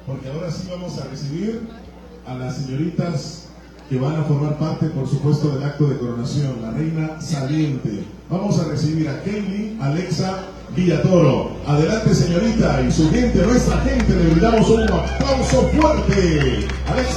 porque ahora sí vamos a recibir a las señoritas que van a formar parte, por supuesto, del acto de coronación, la reina saliente. Vamos a recibir a Kaylee Alexa Villatoro. Adelante, señorita, y su gente, nuestra gente, le brindamos un aplauso fuerte. Alexa.